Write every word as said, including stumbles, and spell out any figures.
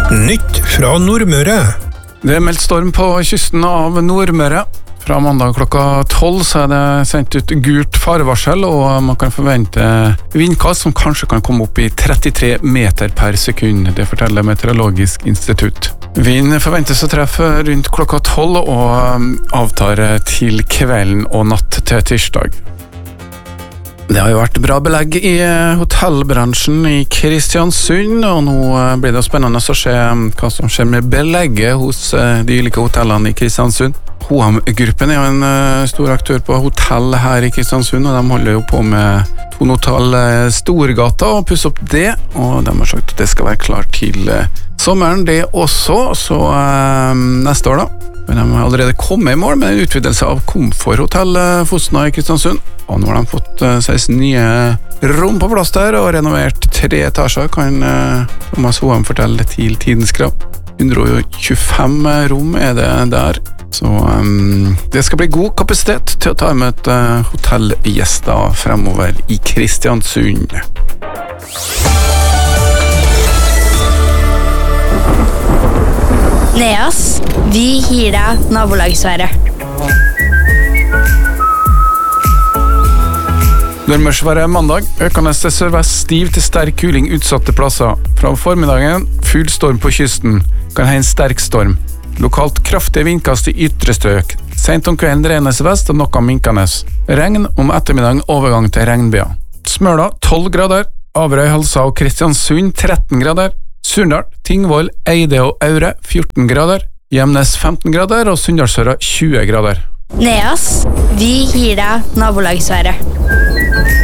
Nytt fra Nordmøre. Det er meldt storm på kysten av Nordmøre. Fra mandag klokka tolv så er det sendt ut gult farevarsel, og man kan forvente vindkast som kanskje kan komme opp i trettitre meter per sekund. Det forteller Meteorologisk institutt. Vind forventes å treffe rundt klokka tolv og avtar til kvelden og natt til tirsdag. Det har jo vært bra belegg i hotellbransjen i Kristiansund, og nå blir det spennende å se hva som skjer med belegget hos de ulike hotellene i Kristiansund. H og M-gruppen er jo en stor aktør på hotell her i Kristiansund, og de holder jo på med Thon Hotell Storgata og pusser opp det, og de har sagt at det skal være klart til sommeren det også, så eh, neste år da. Men de har allerede kommet i mål med en utvidelse av Komforthotell Fosna i Kristiansund, og nå har de fått seksten nye rom på plass der og renovert tre etasjer, kan Thomas H og M fortelle til Tidens Krav. hundre og tjuefem rom er det der, så um, det skal bli god kapasitet til å ta imot uh, hotellgjester fremover i Kristiansund. Neas, vi gir deg nabolagsværet. Nordmørsværet mandag, økende til sørvest stiv til sterk kuling utsatte plasser. Fra formiddagen, full storm på kysten, kan ha en sterk storm. Lokalt kraftige vindkast i ytre strøk. Sent om kvelden drenes vest og noe minkenes. Regn om ettermiddagen overgang til regnbyer. Smøla tolv grader, Averøy, Halsa og Kristiansund tretten grader. Surndal, Tingvoll, Eide og Aure fjorten grader. Gjemnes femten grader og Sunndalsøra tjue grader. Neas, vi gir deg nabolagsværet.